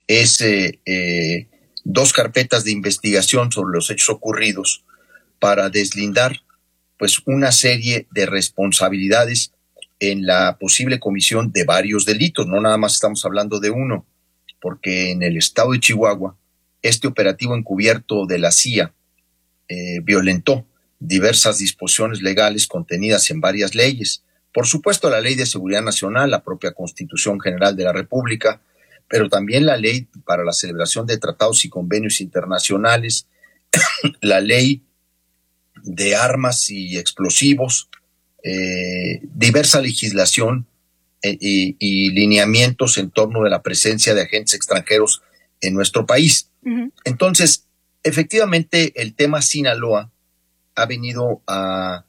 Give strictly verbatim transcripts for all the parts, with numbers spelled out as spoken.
es eh, eh, dos carpetas de investigación sobre los hechos ocurridos para deslindar pues una serie de responsabilidades en la posible comisión de varios delitos. No nada más estamos hablando de uno, porque en el estado de Chihuahua este operativo encubierto de la C I A eh, violentó diversas disposiciones legales contenidas en varias leyes. Por supuesto, la Ley de Seguridad Nacional, la propia Constitución General de la República, pero también la Ley para la celebración de tratados y convenios internacionales, la Ley de Armas y Explosivos, eh, diversa legislación eh, y, y lineamientos en torno de la presencia de agentes extranjeros en nuestro país. Uh-huh. Entonces, efectivamente, el tema Sinaloa ha venido a,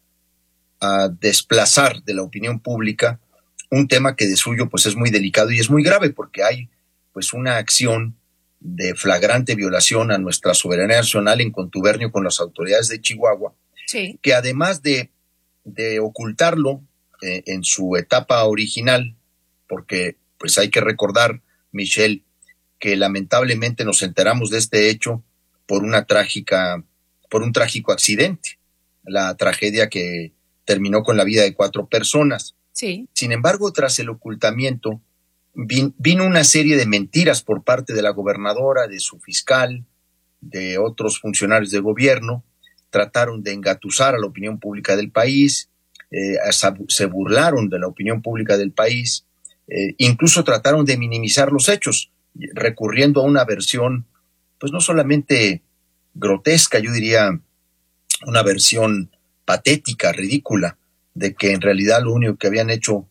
a desplazar de la opinión pública un tema que de suyo pues es muy delicado y es muy grave, porque hay pues una acción de flagrante violación a nuestra soberanía nacional en contubernio con las autoridades de Chihuahua, sí, que además de, de ocultarlo eh, en su etapa original, porque pues hay que recordar, Michelle, que lamentablemente nos enteramos de este hecho por una trágica, por un trágico accidente, la tragedia que terminó con la vida de cuatro personas. Sí. Sin embargo, tras el ocultamiento, vin, vino una serie de mentiras por parte de la gobernadora, de su fiscal, de otros funcionarios de gobierno. Trataron de engatusar a la opinión pública del país, eh, se burlaron de la opinión pública del país, eh, incluso trataron de minimizar los hechos, recurriendo a una versión, pues no solamente grotesca, yo diría una versión patética, ridícula, de que en realidad lo único que habían hecho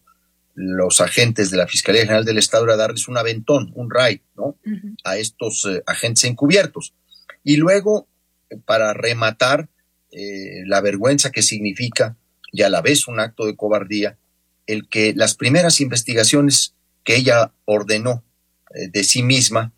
los agentes de la Fiscalía General del Estado era darles un aventón, un raid, ¿no? Uh-huh. A estos eh, agentes encubiertos. Y luego, para rematar eh, la vergüenza que significa, y a la vez un acto de cobardía, el que las primeras investigaciones que ella ordenó eh, de sí misma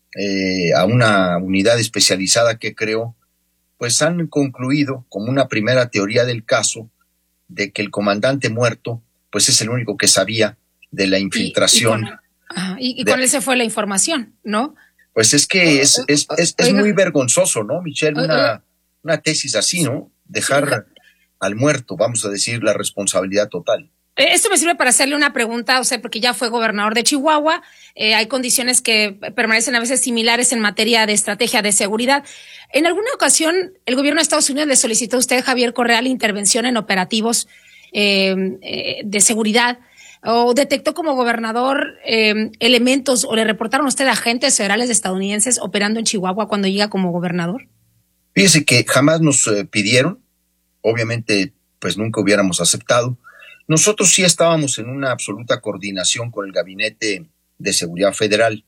eh, a una unidad especializada que creó, pues han concluido como una primera teoría del caso de que el comandante muerto pues es el único que sabía de la infiltración. Y, y, con, ajá, y, y de, con él se fue la información, ¿no? Pues es que es, es, es, es muy vergonzoso, ¿no, Michelle? Una, una tesis así, ¿no? Dejar al muerto, vamos a decir, la responsabilidad total. Esto me sirve para hacerle una pregunta, o sea, porque ya fue gobernador de Chihuahua, eh, hay condiciones que permanecen a veces similares en materia de estrategia de seguridad. En alguna ocasión, el gobierno de Estados Unidos le solicitó a usted, Javier Correa, la intervención en operativos eh, eh, de seguridad, o detectó como gobernador eh, elementos, o le reportaron a usted agentes federales estadounidenses operando en Chihuahua cuando llega como gobernador. Fíjese que jamás nos eh, pidieron, obviamente, pues nunca hubiéramos aceptado. Nosotros sí estábamos en una absoluta coordinación con el Gabinete de Seguridad Federal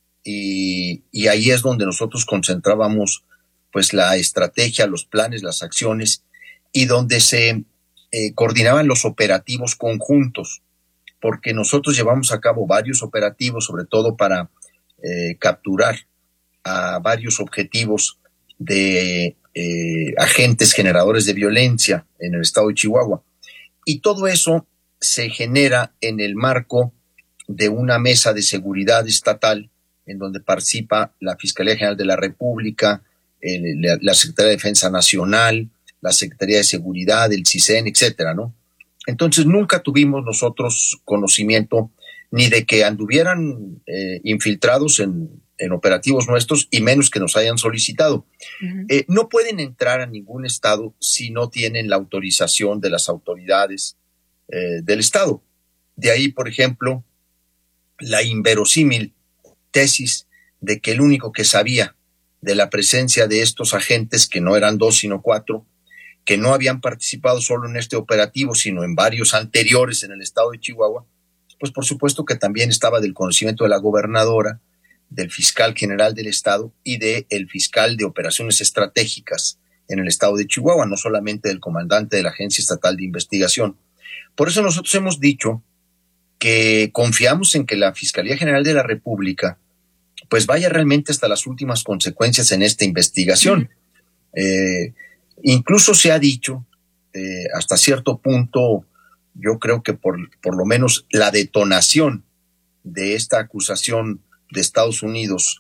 y, y ahí es donde nosotros concentrábamos pues la estrategia, los planes, las acciones y donde se eh, coordinaban los operativos conjuntos, porque nosotros llevamos a cabo varios operativos, sobre todo para eh, capturar a varios objetivos de eh, agentes generadores de violencia en el estado de Chihuahua. Y todo eso se genera en el marco de una mesa de seguridad estatal en donde participa la Fiscalía General de la República, el, la, la Secretaría de Defensa Nacional, la Secretaría de Seguridad, el CISEN, etcétera, ¿no? Entonces nunca tuvimos nosotros conocimiento ni de que anduvieran eh, infiltrados en, en operativos nuestros y menos que nos hayan solicitado. Uh-huh. Eh, no pueden entrar a ningún estado si no tienen la autorización de las autoridades eh, del estado. De ahí, por ejemplo, la inverosímil tesis de que el único que sabía de la presencia de estos agentes, que no eran dos sino cuatro, que no habían participado solo en este operativo, sino en varios anteriores en el estado de Chihuahua, pues por supuesto que también estaba del conocimiento de la gobernadora, del fiscal general del estado y del fiscal de operaciones estratégicas en el estado de Chihuahua, no solamente del comandante de la Agencia Estatal de Investigación. Por eso nosotros hemos dicho que confiamos en que la Fiscalía General de la República pues vaya realmente hasta las últimas consecuencias en esta investigación. Eh, incluso se ha dicho, eh, hasta cierto punto, yo creo que por, por lo menos la detonación de esta acusación de Estados Unidos